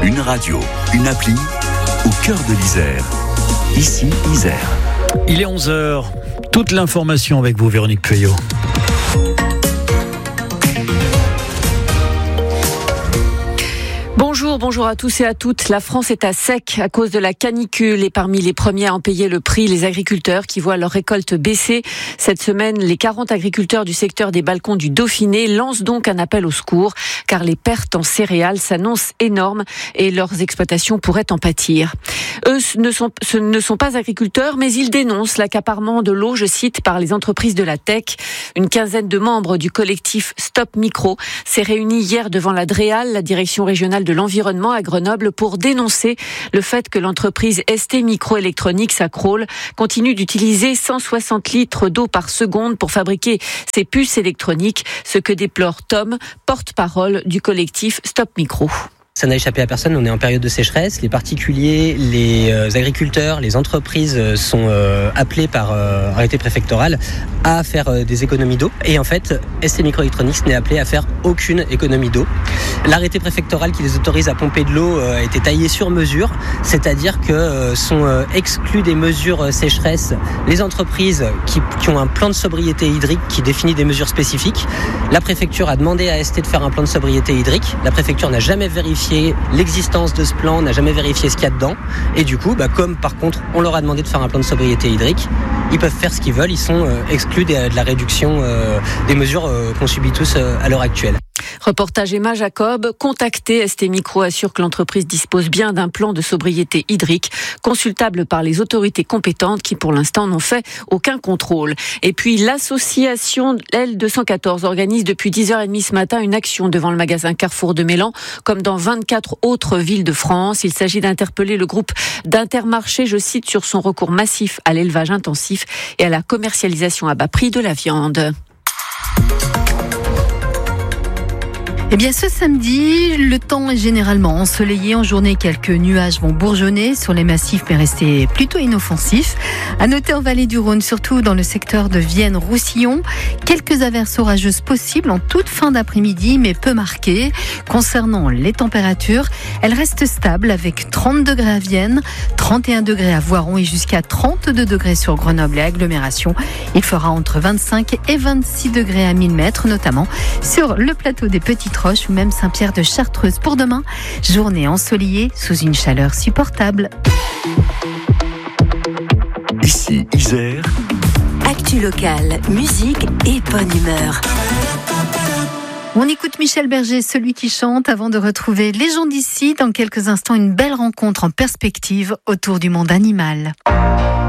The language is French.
Une radio, une appli, au cœur de l'Isère. Ici, Isère. Il est 11h. Toute l'information avec vous, Véronique Pueyo. Bonjour à tous et à toutes. La France est à sec à cause de la canicule et parmi les premiers à en payer le prix, les agriculteurs qui voient leur récolte baisser. Cette semaine, les 40 agriculteurs du secteur des Balcons du Dauphiné lancent donc un appel au secours car les pertes en céréales s'annoncent énormes et leurs exploitations pourraient en pâtir. Eux ne sont pas agriculteurs, mais ils dénoncent l'accaparement de l'eau, je cite, par les entreprises de la tech. Une quinzaine de membres du collectif Stop Micro s'est réunie hier devant la DREAL, la direction régionale de l'environnement à Grenoble, pour dénoncer le fait que l'entreprise ST Microelectronics à Crolles continue d'utiliser 160 litres d'eau par seconde pour fabriquer ses puces électroniques, ce que déplore Tom, porte-parole du collectif Stop Micro. Ça n'a échappé à personne, on est en période de sécheresse. Les particuliers, les agriculteurs, les entreprises sont appelés par arrêté préfectoral à faire des économies d'eau. Et en fait, ST Microelectronics n'est appelé à faire aucune économie d'eau. L'arrêté préfectoral qui les autorise à pomper de l'eau a été taillé sur mesure, c'est-à-dire que sont exclus des mesures sécheresse les entreprises qui ont un plan de sobriété hydrique qui définit des mesures spécifiques. La préfecture a demandé à ST de faire un plan de sobriété hydrique. La préfecture n'a jamais vérifié l'existence de ce plan, n'a jamais vérifié ce qu'il y a dedans. Et du coup, comme par contre, on leur a demandé de faire un plan de sobriété hydrique, ils peuvent faire ce qu'ils veulent, ils sont exclus de la réduction des mesures qu'on subit tous à l'heure actuelle. Reportage Emma Jacob, contacté, ST Micro assure que l'entreprise dispose bien d'un plan de sobriété hydrique, consultable par les autorités compétentes qui pour l'instant n'ont fait aucun contrôle. Et puis l'association L214 organise depuis 10h30 ce matin une action devant le magasin Carrefour de Mélan, comme dans 24 autres villes de France. Il s'agit d'interpeller le groupe d'Intermarché, je cite, sur son recours massif à l'élevage intensif et à la commercialisation à bas prix de la viande. Eh bien, ce samedi, le temps est généralement ensoleillé. En journée, quelques nuages vont bourgeonner sur les massifs, mais rester plutôt inoffensifs. À noter en vallée du Rhône, surtout dans le secteur de Vienne-Roussillon, quelques averses orageuses possibles en toute fin d'après-midi, mais peu marquées. Concernant les températures, elles restent stables avec 30 degrés à Vienne, 31 degrés à Voiron et jusqu'à 32 degrés sur Grenoble et agglomération. Il fera entre 25 et 26 degrés à 1000 mètres, notamment sur le plateau des Petites Roches ou même Saint-Pierre de Chartreuse. Pour demain, journée ensoleillée sous une chaleur supportable. Ici, Isère. Actu locale, musique et bonne humeur. On écoute Michel Berger, celui qui chante, avant de retrouver les gens d'ici. Dans quelques instants, une belle rencontre en perspective autour du monde animal.